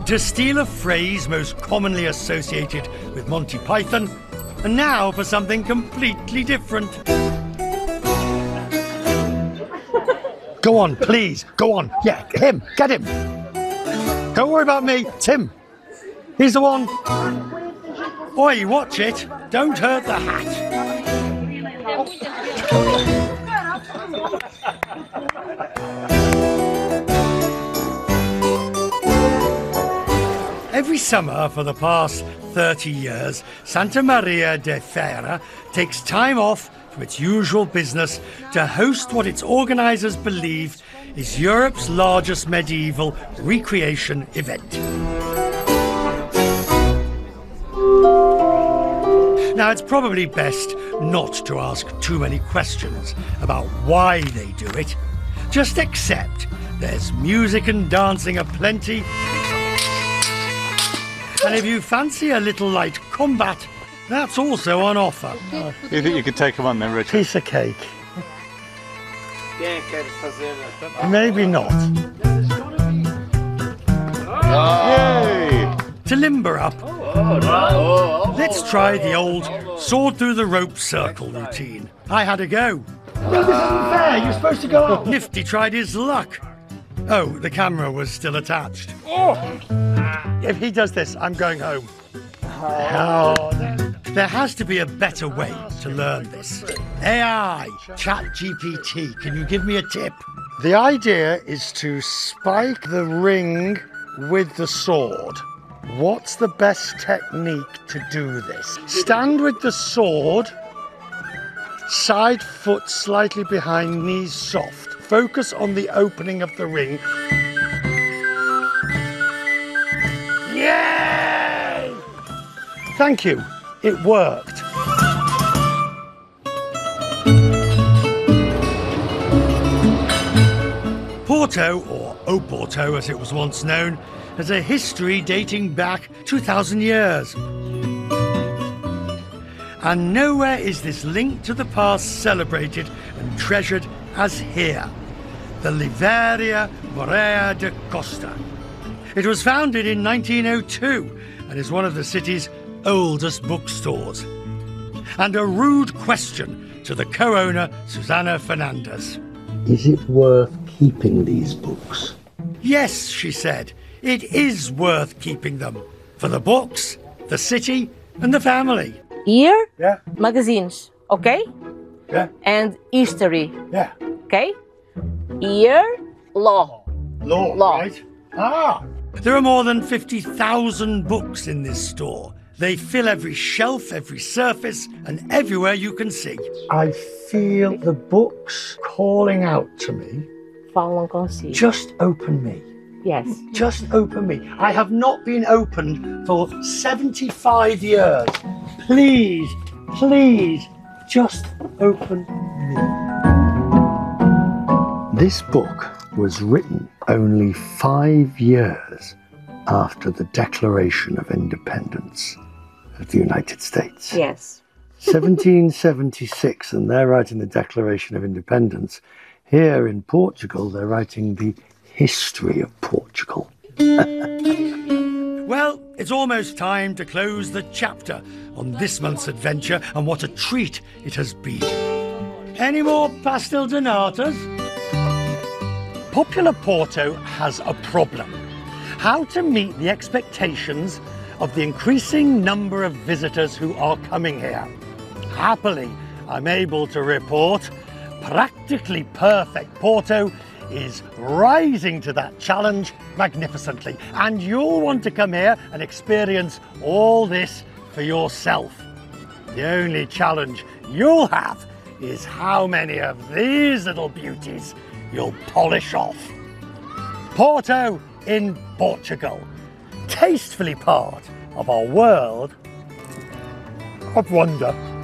to steal a phrase most commonly associated with Monty Python, and now for something completely different. Go on, please, go on. Yeah, him, get him. Don't worry about me, Tim. He's the one. Oi, watch it. Don't hurt the hat. Every summer for the past 30 years, Santa Maria de Feira takes time off from its usual business to host what its organisers believe is Europe's largest medieval recreation event. Now, it's probably best not to ask too many questions about why they do it. Just accept there's music and dancing aplenty. And if you fancy a little light combat, that's also on offer. You think you could take them on then, Richard? Piece of cake. Maybe not. Yay! To limber up, let's try the old sword through the rope circle routine. I had a go. No, this isn't fair. You're supposed to go up. Nifty tried his luck. Oh, the camera was still attached. If he does this, I'm going home. There has to be a better way to learn this. AI, ChatGPT, can you give me a tip? The idea is to spike the ring with the sword. What's the best technique to do this? Stand with the sword, side foot slightly behind, knees soft. Focus on the opening of the ring. Yay! Thank you. It worked. Porto, or Oporto as it was once known, has a history dating back 2,000 years. And nowhere is this link to the past celebrated and treasured as here, the Livraria Moreira de Costa. It was founded in 1902 and is one of the city's oldest bookstores. And a rude question to the co-owner, Susana Fernandez. Is it worth keeping these books? Yes, she said, it is worth keeping them. For the books, the city, and the family. Here, Yeah. magazines, okay? Yeah. And history, Yeah. okay? Here, law. Law, right? Ah! There are more than 50,000 books in this store. They fill every shelf, every surface, and everywhere you can see. I feel the books calling out to me. Falam consigo. Just open me. Yes. Just open me. I have not been opened for 75 years. Please, please, just open me. This book was written only 5 years after the Declaration of Independence of the United States. Yes. 1776, and they're writing the Declaration of Independence. Here in Portugal, they're writing the history of Portugal. Well, it's almost time to close the chapter on this month's adventure, and what a treat it has been. Any more pastel de natas? Popular Porto has a problem. How to meet the expectations of the increasing number of visitors who are coming here. Happily, I'm able to report practically perfect Porto is rising to that challenge magnificently, and you'll want to come here and experience all this for yourself. The only challenge you'll have is how many of these little beauties you'll polish off. Porto in Portugal, tastefully part of our world of wonder.